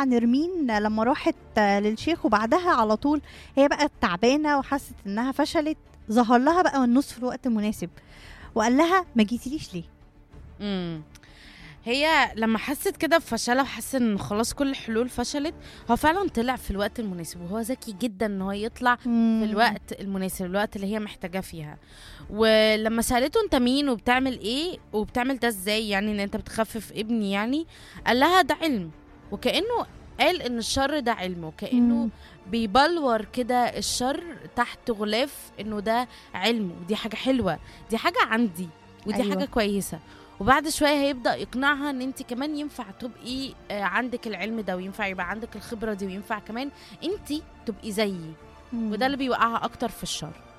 نرمين لما راحت للشيخ، وبعدها على طول هي بقى تعبانه وحست انها فشلت، ظهر لها بقى النص في الوقت المناسب وقال لها ما جيتيليش ليه. امم هي لما حست كده بفشلها وحست ان خلاص كل الحلول فشلت، هو فعلا طلع في الوقت المناسب، وهو ذكي جدا ان هو يطلع في الوقت المناسب، الوقت اللي هي محتاجاه فيها. ولما سألته انت مين وبتعمل ايه وبتعمل ده ازاي، يعني ان انت بتخفف ابني، يعني قال لها ده علم. وكأنه قال ان الشر ده علم، وكأنه بيبلور كده الشر تحت غلاف انه ده علم، ودي حاجة حلوة، دي حاجة عندي، ودي أيوة. حاجة كويسة. وبعد شوية هيبدأ يقنعها ان انت كمان ينفع تبقي عندك العلم ده، وينفع يبقى عندك الخبرة دي، وينفع كمان انت تبقي زيي. وده اللي بيوقعها اكتر في الشر.